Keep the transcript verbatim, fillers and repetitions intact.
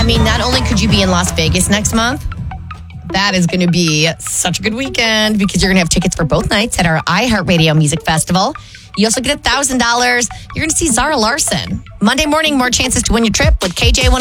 I mean, not only could you be in Las Vegas next month, that is going to be such a good weekend because you're going to have tickets for both nights at our iHeartRadio Music Festival. You also get one thousand dollars. You're going to see Zara Larson. Monday morning, more chances to win your trip with K J one oh